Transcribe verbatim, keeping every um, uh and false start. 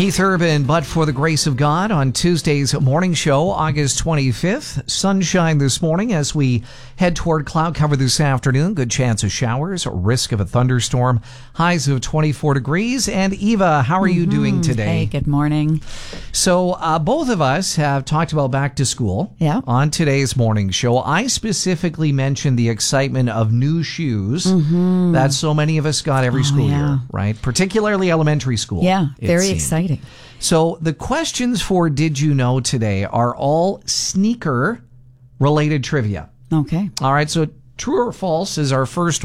Keith Urban, but for the grace of God, on Tuesday's morning show, August twenty-fifth. Sunshine this morning as we head toward cloud cover this afternoon. Good chance of showers, risk of a thunderstorm. Highs of twenty-four degrees. And Eva, how are you mm-hmm. doing today? Hey, good morning. So uh, both of us have talked about back to school yeah. on today's morning show. I specifically mentioned the excitement of new shoes mm-hmm. that so many of us got every oh, school yeah. year, right? Particularly elementary school. Yeah, very exciting. So the questions for Did You Know today are all sneaker-related trivia. Okay. All right, so true or false is our first